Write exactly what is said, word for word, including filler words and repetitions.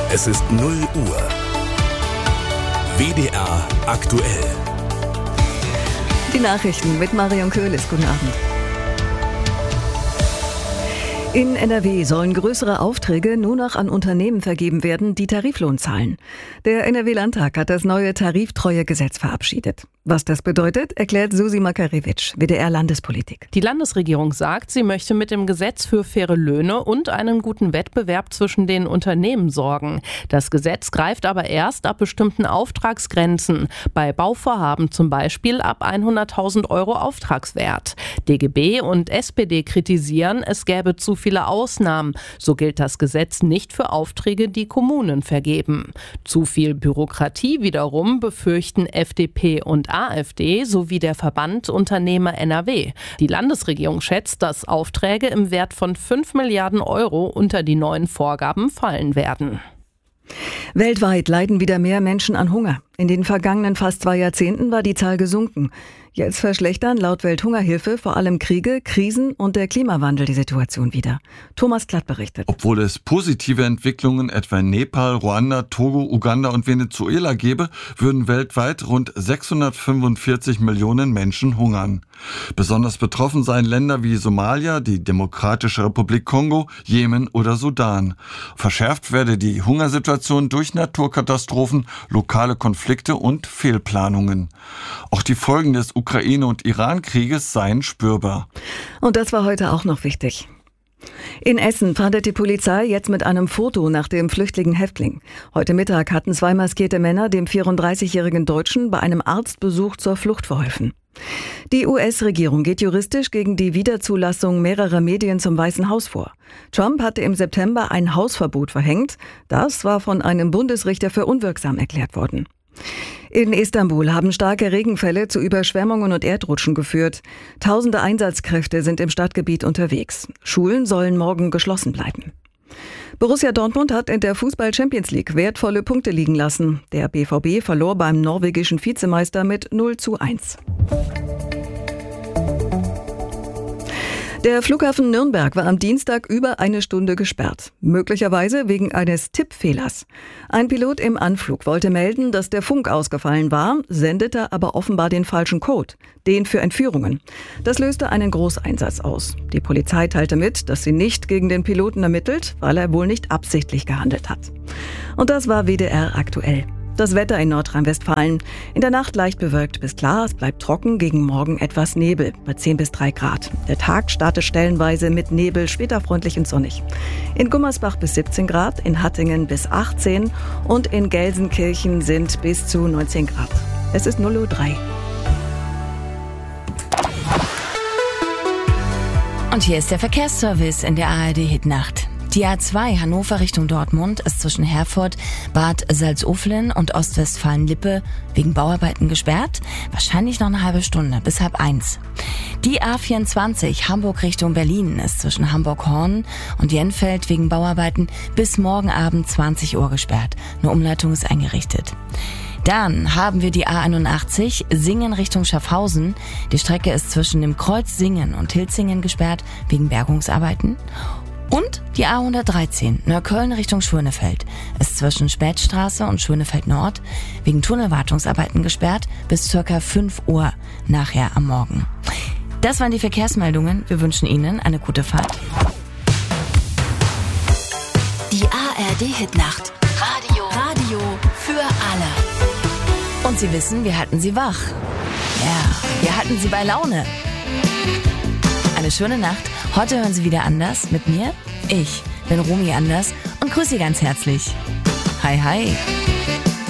Es ist null Uhr. W D R aktuell. Die Nachrichten mit Marion Köhlis. Guten Abend. In N R W sollen größere Aufträge nur noch an Unternehmen vergeben werden, die Tariflohn zahlen. Der N R W-Landtag hat das neue Tariftreuegesetz verabschiedet. Was das bedeutet, erklärt Susi Makarewitsch, W D R-Landespolitik. Die Landesregierung sagt, sie möchte mit dem Gesetz für faire Löhne und einen guten Wettbewerb zwischen den Unternehmen sorgen. Das Gesetz greift aber erst ab bestimmten Auftragsgrenzen. Bei Bauvorhaben zum Beispiel ab hunderttausend Euro Auftragswert. D G B und S P D kritisieren, es gäbe zu viele Ausnahmen. So gilt das Gesetz nicht für Aufträge, die Kommunen vergeben. Zu viel Bürokratie wiederum befürchten F D P und A f D sowie der Verband Unternehmer N R W. Die Landesregierung schätzt, dass Aufträge im Wert von fünf Milliarden Euro unter die neuen Vorgaben fallen werden. Weltweit leiden wieder mehr Menschen an Hunger. In den vergangenen fast zwei Jahrzehnten war die Zahl gesunken. Jetzt verschlechtern laut Welthungerhilfe vor allem Kriege, Krisen und der Klimawandel die Situation wieder. Thomas Klatt berichtet. Obwohl es positive Entwicklungen etwa in Nepal, Ruanda, Togo, Uganda und Venezuela gäbe, würden weltweit rund sechshundertfünfundvierzig Millionen Menschen hungern. Besonders betroffen seien Länder wie Somalia, die Demokratische Republik Kongo, Jemen oder Sudan. Verschärft werde die Hungersituation durch Naturkatastrophen, lokale Konflikte und Fehlplanungen. Auch die Folgen des Ukraine- und Iran-Krieges seien spürbar. Und das war heute auch noch wichtig. In Essen fahndet die Polizei jetzt mit einem Foto nach dem flüchtigen Häftling. Heute Mittag hatten zwei maskierte Männer dem vierunddreißigjährigen Deutschen bei einem Arztbesuch zur Flucht verholfen. Die U S-Regierung geht juristisch gegen die Wiederzulassung mehrerer Medien zum Weißen Haus vor. Trump hatte im September ein Hausverbot verhängt. Das war von einem Bundesrichter für unwirksam erklärt worden. In Istanbul haben starke Regenfälle zu Überschwemmungen und Erdrutschen geführt. Tausende Einsatzkräfte sind im Stadtgebiet unterwegs. Schulen sollen morgen geschlossen bleiben. Borussia Dortmund hat in der Fußball-Champions League wertvolle Punkte liegen lassen. Der B V B verlor beim norwegischen Vizemeister mit null zu eins. Der Flughafen Nürnberg war am Dienstag über eine Stunde gesperrt. Möglicherweise wegen eines Tippfehlers. Ein Pilot im Anflug wollte melden, dass der Funk ausgefallen war, sendete aber offenbar den falschen Code, den für Entführungen. Das löste einen Großeinsatz aus. Die Polizei teilte mit, dass sie nicht gegen den Piloten ermittelt, weil er wohl nicht absichtlich gehandelt hat. Und das war W D R aktuell. Das Wetter in Nordrhein-Westfalen. In der Nacht leicht bewölkt bis klar, es bleibt trocken, gegen Morgen etwas Nebel bei zehn bis drei Grad. Der Tag startet stellenweise mit Nebel, später freundlich und sonnig. In Gummersbach bis siebzehn Grad, in Hattingen bis achtzehn und in Gelsenkirchen sind bis zu neunzehn Grad. Es ist null Uhr drei. Und hier ist der Verkehrsservice in der A R D-Hitnacht. Die A zwei Hannover Richtung Dortmund ist zwischen Herford, Bad Salzuflen und Ostwestfalen-Lippe wegen Bauarbeiten gesperrt. Wahrscheinlich noch eine halbe Stunde, bis halb eins. Die A vierundzwanzig Hamburg Richtung Berlin ist zwischen Hamburg-Horn und Jenfeld wegen Bauarbeiten bis morgen Abend zwanzig Uhr gesperrt. Eine Umleitung ist eingerichtet. Dann haben wir die A einundachtzig Singen Richtung Schaffhausen. Die Strecke ist zwischen dem Kreuz Singen und Hilzingen gesperrt wegen Bergungsarbeiten. Und die A hundertdreizehn Neukölln Richtung Schönefeld ist zwischen Spätstraße und Schönefeld Nord wegen Tunnelwartungsarbeiten gesperrt bis circa fünf Uhr nachher am Morgen. Das waren die Verkehrsmeldungen. Wir wünschen Ihnen eine gute Fahrt. Die A R D-Hitnacht. Radio. Radio für alle. Und Sie wissen, wir halten Sie wach. Ja, wir halten Sie bei Laune. Eine schöne Nacht. Heute hören Sie wieder Anders mit mir. Ich bin Romy Anders und grüße Sie ganz herzlich. Hi, hi.